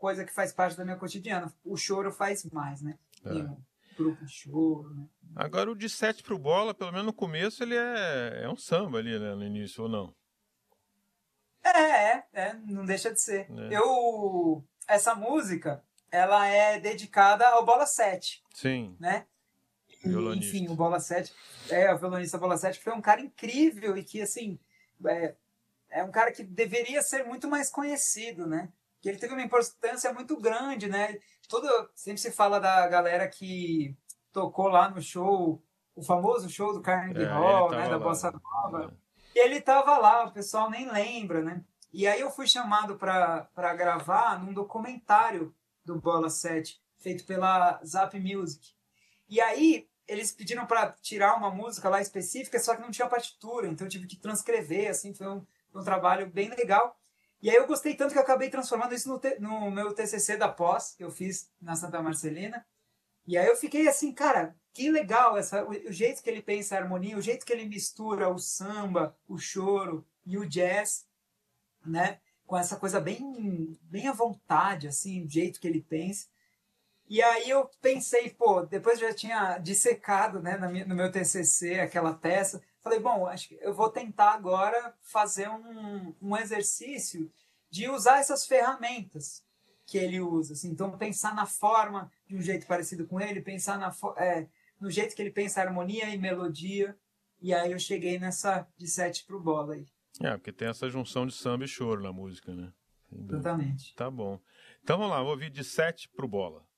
coisa que faz parte do meu cotidiano. O choro faz mais, né? Tem um grupo de choro, né? Agora o de 7 pro bola, pelo menos no começo, ele é um samba ali, né? No início, ou não? Não deixa de ser. É. Essa música, ela é dedicada ao Bola 7, Sim, né? E, enfim, violonista. o Bola 7, o violonista Bola 7 foi um cara incrível e que, assim, é um cara que deveria ser muito mais conhecido, né? Que ele teve uma importância muito grande, né? Sempre se fala da galera que tocou lá no show, o famoso show do Carnegie Ele Hall, né? tava Da lá. Bossa Nova. É. E ele tava lá, o pessoal nem lembra, né? E aí eu fui chamado para gravar num documentário do Bola 7, feito pela Zap Music. E aí eles pediram para tirar uma música lá específica, só que não tinha partitura, então eu tive que transcrever, assim, foi um trabalho bem legal. E aí eu gostei tanto que eu acabei transformando isso no meu TCC da pós, que eu fiz na Santa Marcelina. E aí eu fiquei assim, cara, que legal o jeito que ele pensa a harmonia, o jeito que ele mistura o samba, o choro e o jazz, né? Com essa coisa bem à vontade, assim, o jeito que ele pensa. E aí eu pensei, pô, depois eu já tinha dissecado, né, no meu TCC aquela peça, falei, bom, acho que eu vou tentar agora fazer um exercício de usar essas ferramentas que ele usa, assim. Então pensar na forma de um jeito parecido com ele, pensar no jeito que ele pensa harmonia e melodia, e aí eu cheguei nessa de 7 pro bola aí. Porque tem essa junção de samba e choro na música, né? Sem dúvida. Exatamente. Tá bom. Então vamos lá, vou ouvir de 7 pro bola.